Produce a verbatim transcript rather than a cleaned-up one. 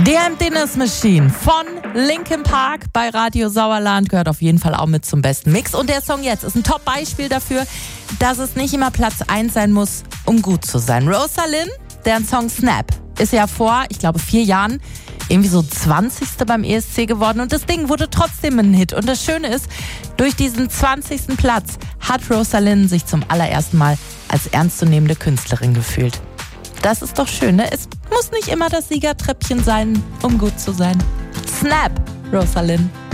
Die Emptiness Machine von Linkin Park bei Radio Sauerland gehört auf jeden Fall auch mit zum besten Mix. Und der Song jetzt ist ein Top-Beispiel dafür, dass es nicht immer Platz eins sein muss, um gut zu sein. Rosalind, deren Song Snap, ist ja vor, ich glaube, vier Jahren irgendwie so zwanzigste beim E S C geworden. Und das Ding wurde trotzdem ein Hit. Und das Schöne ist, durch diesen zwanzigsten Platz hat Rosalind sich zum allerersten Mal als ernstzunehmende Künstlerin gefühlt. Das ist doch schön, ne? Es muss nicht immer das Siegertreppchen sein, um gut zu sein. Snap, Rosalind.